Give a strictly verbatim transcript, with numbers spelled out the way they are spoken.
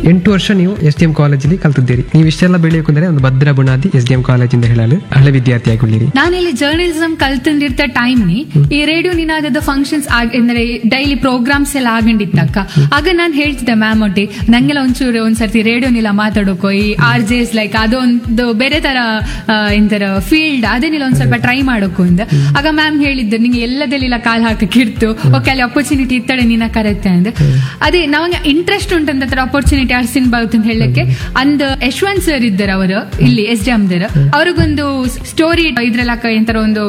ಎಂಟು ವರ್ಷ ನೀವು ಎಸ್ ಡಿ ಎಂ ಕಾಲೇಜಲ್ಲಿ ಕಲ್ತಿದ್ದೀರಿ. ನೀವು ಇಷ್ಟೆಲ್ಲ ಬೆಳೆಯಬೇಕಂದ್ರೆ ಒಂದು ಭದ್ರ ಬುನಾದಿ ಎಸ್ ಡಿ ಎಂ ಕಾಲೇಜಿಂದ ಹೇಳಲು ಹಳೆ ವಿದ್ಯಾರ್ಥಿಯಾಗಿದ್ದೀರಿ. ನಾನಿಲ್ಲಿ ಜರ್ನಲಿಸಂ ಕಲ್ತಿರ್ತ ಟೈಮ್ ನಿ ಈ ರೇಡಿಯೋ ನಿನಾದದ ಫಂಕ್ಷನ್ಸ್ ಅಂದ್ರೆ ಡೈಲಿ ಪ್ರೋಗ್ರಾಮ್ಸ್ ಎಲ್ಲ ಆಗಂಡಿತ್ತಕ್ಕ. ಆಗ ನಾನ್ ಹೇಳ್ತಿದ್ದೆ ಮ್ಯಾಮ್ ಒಟ್ಟಿ ನಂಗೆಲ್ಲ ಒಂಚೂರು ಒಂದ್ಸರ್ತಿ ರೇಡಿಯೋ ನಿಲ್ಲ ಮಾತಾಡೋಕೋ ಈ ಆರ್ ಜೆಸ್ ಲೈಕ್ ಅದೊಂದು ಬೇರೆ ತರ ಇಂತರ ಫೀಲ್ಡ್ ಅದೇನಿಲ್ಲ ಒಂದ್ ಸ್ವಲ್ಪ ಟ್ರೈ ಮಾಡೋಕು ಅಂದ. ಆಗ ಮ್ಯಾಮ್ ಹೇಳಿದ್ದು ನಿಂಗೆ ಎಲ್ಲದೆಲ್ಲ ಕಾಲ್ ಹಾಕಕ್ಕೆ ಇರ್ತು, ಓಕೆ ಅಲ್ಲಿ ಅಪರ್ಚುನಿಟಿ ಇತ್ತಡೆ ನಿನ್ನ ಕರೆತ್ತೆ ಅಂದ. ಅದೇ ನಮಗೆ ಇಂಟ್ರೆಸ್ಟ್ ಉಂಟಂತ ಅಪರ್ಚುನಿಟಿ ಅರ್ಸಿನ್ ಬಾವುತ್ ಅಂತ ಹೇಳಕ್ಕೆ ಅಂದ್ ಯಶವಂತ್ ಸರ್ ಇದ್ದಾರೆ ಅವರು ಇಲ್ಲಿ ಎಸ್ ಡಿ ಎಂ ದರ್ ಅವ್ರಿಗೊಂದು ಸ್ಟೋರಿ ಇದ್ರಲ್ಲ ಎಂತರ ಒಂದು